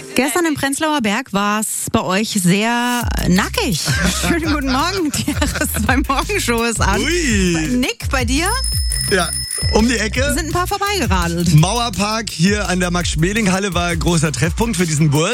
Gestern im Prenzlauer Berg war es bei euch sehr nackig. Schönen guten Morgen, die RS2 Morgenshow ist an. Ui. Nick, bei dir Ja, um die Ecke. sind ein paar vorbeigeradelt. Mauerpark hier an der Max-Schmeling-Halle war großer Treffpunkt für diesen World